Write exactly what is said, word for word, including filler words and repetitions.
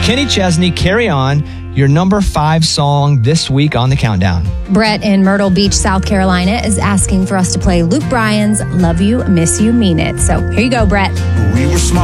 Kenny Chesney, Carry On, your number five song this week on the countdown. Brett in Myrtle Beach, South Carolina is asking for us to play Luke Bryan's Love You, Miss You, Mean It. So here you go, Brett. We were smart.